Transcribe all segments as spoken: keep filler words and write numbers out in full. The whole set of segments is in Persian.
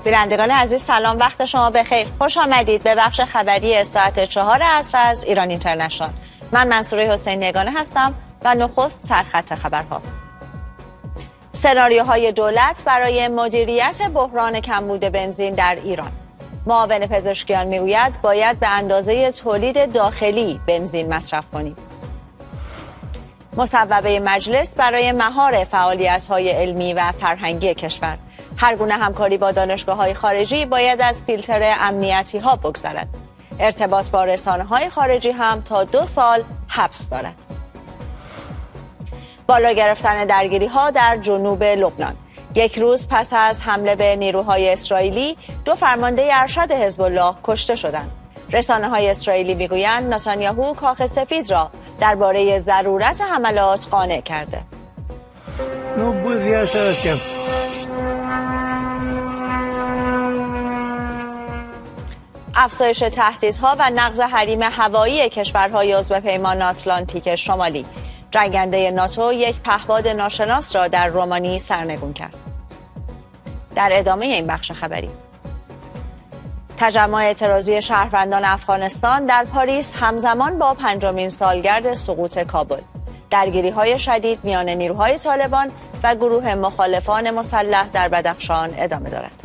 بینندگان عزیز سلام، وقت شما بخیر. خوش آمدید به بخش خبری ساعت چهار عصر از ایران اینترنشنال. من منصوره حسین یگانه هستم و نخست سرخط خبرها. سناریوهای دولت برای مدیریت بحران کمبود بنزین در ایران. معاون پزشکیان میگوید باید به اندازه تولید داخلی بنزین مصرف کنیم. مصوبه مجلس برای مهار فعالیت‌های علمی و فرهنگی کشور. هر گونه همکاری با دانشگاه‌های خارجی باید از فیلتر امنیتی ها بگذرد. ارتباط با رسانه‌های خارجی هم تا دو سال حبس دارد. بالا گرفتن درگیری‌ها در جنوب لبنان. یک روز پس از حمله به نیروهای اسرائیلی، دو فرمانده ارشد حزب الله کشته شدند. رسانه‌های اسرائیلی میگویند نتانیاهو کاخ سفید را درباره ضرورت حملات قانع کرده. افزایش تهدیدها و نقض حریم هوایی کشورهای عضو پیمان آتلانتیک شمالی. جنگنده ناتو یک پهپاد ناشناس را در رومانی سرنگون کرد. در ادامه این بخش خبری، تجمع اعتراضی شهروندان افغانستان در پاریس همزمان با پنجمین سالگرد سقوط کابل. درگیری‌های شدید میان نیروهای طالبان و گروه مخالفان مسلح در بدخشان ادامه دارد.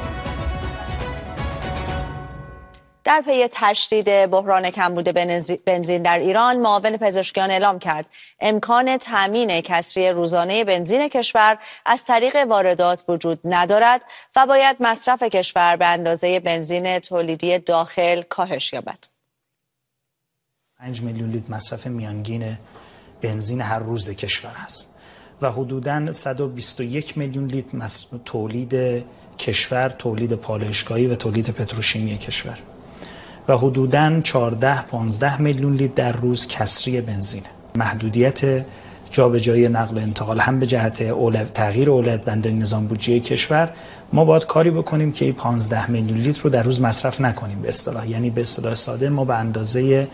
در پی تشدید بحران کمبود بنزین در ایران، معاون پزشکیان اعلام کرد امکان تامین کسری روزانه بنزین کشور از طریق واردات وجود ندارد و باید مصرف کشور به اندازه بنزین تولیدی داخل کاهش یابد. پنج میلیون لیتر مصرف میانگین بنزین هر روز کشور است و حدوداً صد و بیست و یک میلیون لیتر تولید کشور، تولید پالایشگاهی و تولید پتروشیمی کشور و حدوداً چهارده پانزده میلیون لیتر در روز کسری بنزینه. محدودیت جابجایی نقل و انتقال هم به جهت اولویت تغییر اولویت بندی نظام بودجه کشور، ما باید کاری بکنیم که این پانزده میلیون لیتر رو در روز مصرف نکنیم به اصطلاح، یعنی به اصطلاح ساده ما به اندازه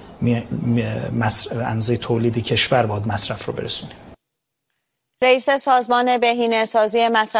اندازه تولید کشور باید مصرف رو برسونیم. رئیس سازمان بهینه‌سازی مصرف